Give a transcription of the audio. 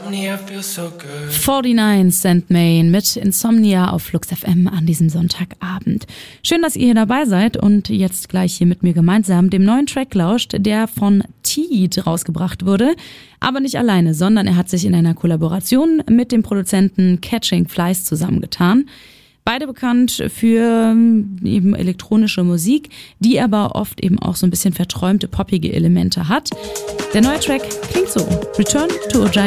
49 Cent Main mit Insomnia auf Flux FM an diesem Sonntagabend. Schön, dass ihr hier dabei seid und jetzt gleich hier mit mir gemeinsam dem neuen Track lauscht, der von Teed rausgebracht wurde. Aber nicht alleine, sondern er hat sich in einer Kollaboration mit dem Produzenten Catching Flies zusammengetan. Beide bekannt für eben elektronische Musik, die aber oft eben auch so ein bisschen verträumte, poppige Elemente hat. Der neue Track klingt so. Return to Ojai.